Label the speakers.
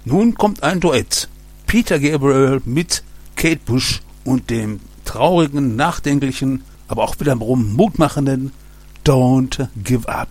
Speaker 1: Nun kommt ein Duett. Peter Gabriel mit Kate Bush und dem traurigen, nachdenklichen, aber auch wiederum mutmachenden Don't Give Up.